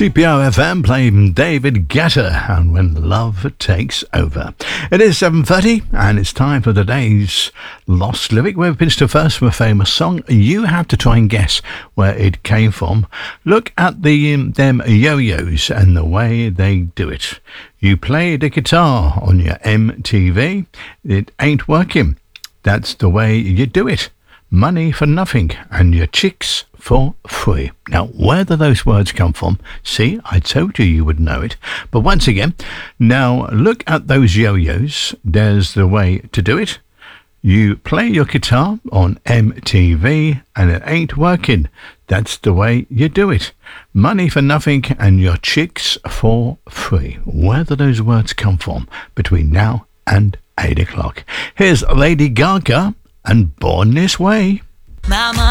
CPO FM playing David Guetta and When Love Takes Over. It is 7:30 and it's time for today's Lost Lyric. We've pitched to first from a famous song. You have to try and guess where it came from. Look at them yo-yos and the way they do it. You play the guitar on your MTV. It ain't working. That's the way you do it. Money for nothing and your chicks for free. Now, where do those words come from? See, I told you would know it. But once again, now look at those yo-yos. There's the way to do it. You play your guitar on MTV and it ain't working. That's the way you do it. Money for nothing and your chicks for free. Where do those words come from between now and 8 o'clock? Here's Lady Gaga and Born This Way. Mama.